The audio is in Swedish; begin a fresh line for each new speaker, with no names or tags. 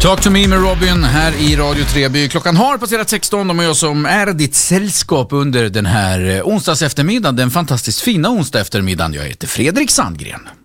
Talk to me med Robin här i Radio Treby. Klockan har passerat 16 och jag som är ditt sällskap under den här onsdags eftermiddagen, den fantastiskt fina onsdag eftermiddagen. Jag heter Fredrik Sandgren.